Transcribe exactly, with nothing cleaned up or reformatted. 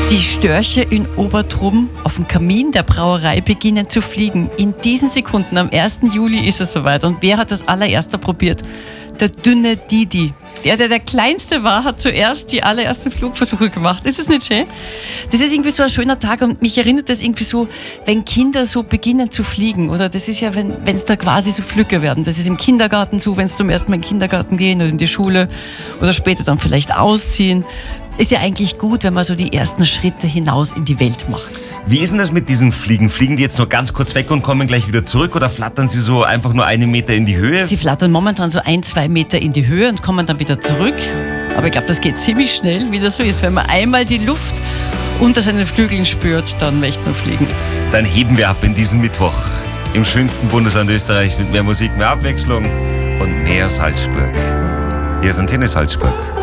Die Störche in Obertrum auf dem Kamin der Brauerei beginnen zu fliegen. In diesen Sekunden, am ersten Juli ist es soweit. Und wer hat das allererste probiert? Der dünne Didi. Der, der der Kleinste war, hat zuerst die allerersten Flugversuche gemacht. Ist das nicht schön? Das ist irgendwie so ein schöner Tag und mich erinnert das irgendwie so, wenn Kinder so beginnen zu fliegen. Oder das ist ja, wenn es da quasi so Flügge werden. Das ist im Kindergarten so, wenn es zum ersten Mal in den Kindergarten gehen oder in die Schule oder später dann vielleicht ausziehen. Ist ja eigentlich gut, wenn man so die ersten Schritte hinaus in die Welt macht. Wie ist denn das mit diesen Fliegen? Fliegen die jetzt nur ganz kurz weg und kommen gleich wieder zurück oder flattern sie so einfach nur einen Meter in die Höhe? Sie flattern momentan so ein, zwei Meter in die Höhe und kommen dann wieder zurück. Aber ich glaube, das geht ziemlich schnell, wie das so ist. Wenn man einmal die Luft unter seinen Flügeln spürt, dann möchte man fliegen. Dann heben wir ab in diesen Mittwoch. Im schönsten Bundesland Österreichs mit mehr Musik, mehr Abwechslung und mehr Salzburg. Hier ist Antenne Salzburg.